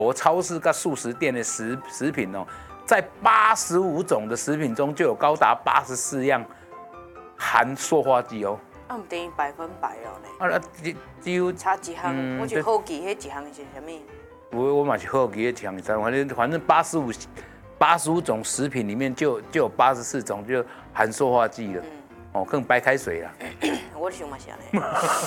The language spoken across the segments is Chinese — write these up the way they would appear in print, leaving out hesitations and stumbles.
我超市跟素食店的食品哦，在85种的食品中，就有高达84样含塑化剂哦。 啊，唔等于100%哦呢。 啊，只有差一项，我就好奇，迄一项是啥物？ 我嘛是好奇迄项，反正85种食品里面就有84种就含塑化剂了。哦，更白开水啦。 我想嘛是安尼。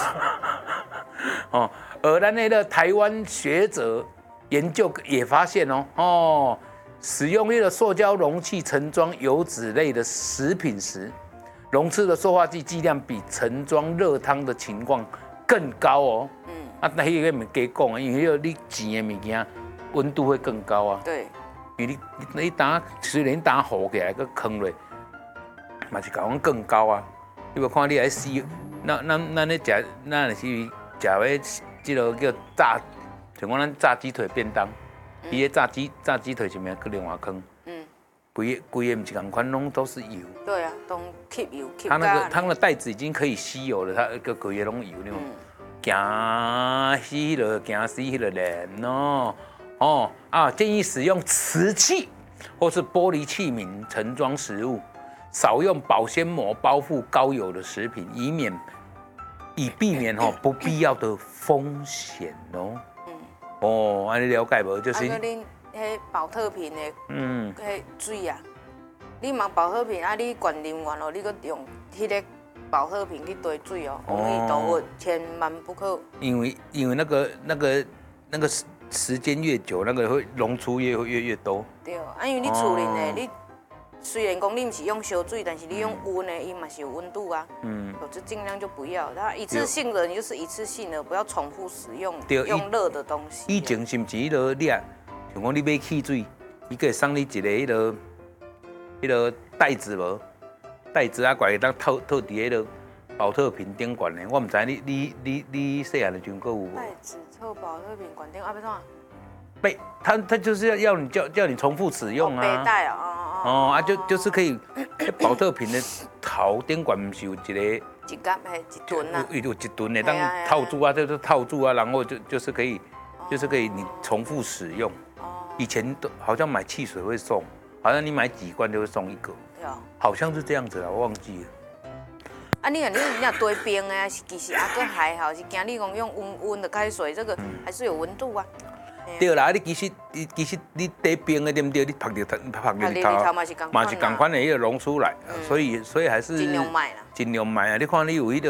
哦，而咱那个台湾学者研究也发现哦，使用那个塑胶容器盛装油脂类的食品时，容器的塑化剂剂量比盛装热汤的情况更高哦。那迄个唔加讲啊，因为迄个你钱的物件温度会更高啊。 对。 因为你打虽然打火起来个坑落，嘛是搞更高啊。你无看你来试，咱咧食，咱是食迄即个叫炸，像讲咱炸鸡腿便当，伊个炸鸡腿前面去另外坑，规个唔是同款，拢都是油。 对啊，都吸油吸。 它那个袋子已经可以吸油了，它个规个拢油那种。行死迄个人哦建议使用瓷器或是玻璃器皿盛装食物，少用保鲜膜包覆高油的食品，以避免不必要的风险哦。安尼了解无？就是。 啊，恁迄保特瓶的，迄水啊，你买保特瓶啊，你灌啉完哦，你搁用迄个保特瓶去兑水哦，容易倒温，千万不可。因为那个时间越久，那个会溶出越多。 对，啊，因为你厝里呢，你虽然讲你不是用烧水，但是你用温的，伊嘛是有温度啊。就尽量就不要。它一次性的，你就是一次性的，不要重复使用，用热的东西。 以前是不是迄个你啊，像讲你买汽水，伊可以送你一个迄个袋子无？袋子啊，怪当套伫迄个保特瓶顶管的。我唔知你细汉的时候搁有无？ 袋子套保特瓶管顶啊，要怎啊？ 他就是要你叫你重复使用啊。 背带啊， 就是可以。保特瓶的头顶管不是有一个？ 一格一吨啊。 有一吨的，当套住啊，就是套住啊，然后就是可以你重复使用。以前都好像买汽水会送，好像你买几罐就会送一个。好像是这样子啦，我忘记了。 啊，你堆冰的，其实还还好，是惊你讲用温的开水，这个还是有温度啊。 对啦，你其实你堆冰的对不对？你拍入头嘛是同款的，迄个溶出来，所以还是尽量买啦。 尽量买啊！你看你有迄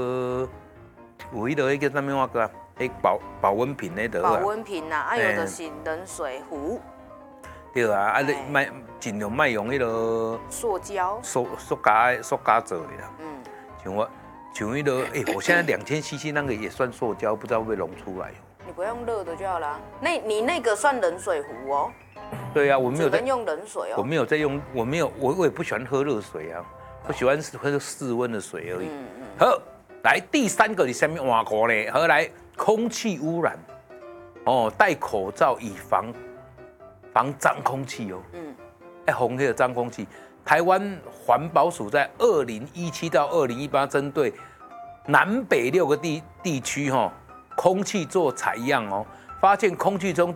个叫什么话个？迄保温瓶那个。 保温瓶呐，啊有的是冷水壶。 对啊，啊你尽量卖用迄个塑胶做的啦。像迄个我现在2000cc那个也算塑胶，不知道会不会溶出来。 你不用热的就好了。你那个算冷水壶哦。 对啊，我没有在用冷水哦。 我没有在用，我也不喜欢喝热水啊，我喜欢喝室温的水而已。好，来第3个，你下面换过呢？好，来空气污染戴口罩以防脏空气哦。防那个脏空气。台湾环保署在2017到2018针对南北6个地区空气做采样发现空气中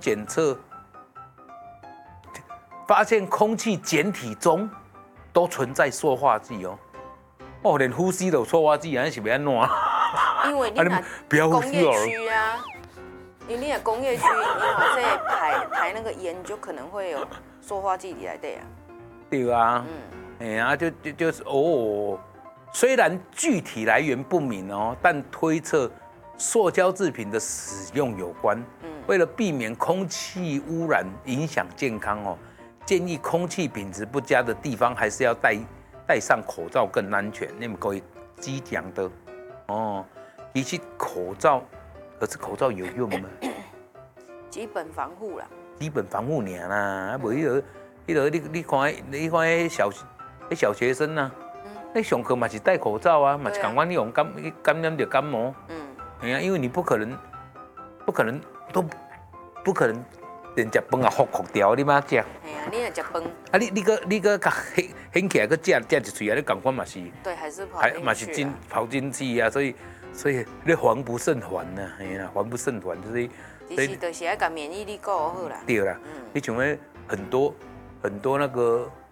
空气简体中都存在塑化剂连呼吸都有塑化剂，那是要安怎？ 因为你工业区啊，因为你工业区，你在排那个烟，就可能会有塑化剂在内啊。 对啊，就是虽然具体来源不明但推测塑胶制品的使用有关。为了避免空气污染影响健康建议空气品质不佳的地方还是要戴上口罩更安全。你们可以激讲的比起口罩，可是口罩有用吗？ 基本防护啦。 基本防护尔啦，无你看小学生啊，那上课嘛是戴口罩啊，嘛是同款你用感染着感冒。因为你不可能连食饭也服掉，你妈食。 你也食饭。 你个掀起来个食一嘴啊，你同款嘛是。 对，还是嘛是跑进去啊，所所以你防不胜防呐，哎呀，防不胜防就是。 其实就是要把免疫力顾好啦。 对啦，你像那很多那个